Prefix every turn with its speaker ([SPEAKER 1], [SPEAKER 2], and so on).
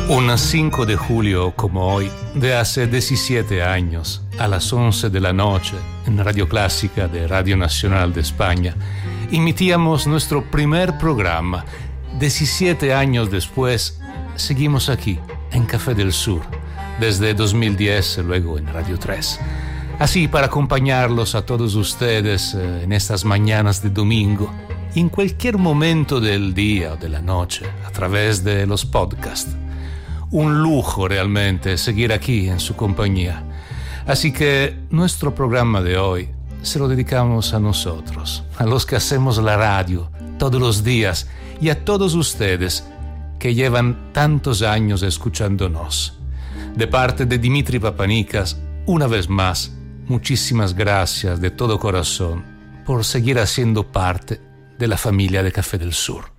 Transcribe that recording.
[SPEAKER 1] Un 5 de julio como hoy, de hace 17 años, a las 11 de la noche, en Radio Clásica de Radio Nacional de España, emitíamos nuestro primer programa. 17 años después, seguimos aquí, en Café del Sur, desde 2010, luego en Radio 3. Así, para acompañarlos a todos ustedes en estas mañanas de domingo, y en cualquier momento del día o de la noche, a través de los podcasts. Un lujo realmente seguir aquí en su compañía. Así que nuestro programa de hoy se lo dedicamos a nosotros, a los que hacemos la radio todos los días y a todos ustedes que llevan tantos años escuchándonos. De parte de Dimitri Papanikas, una vez más, muchísimas gracias de todo corazón por seguir haciendo parte de la familia de Café del Sur.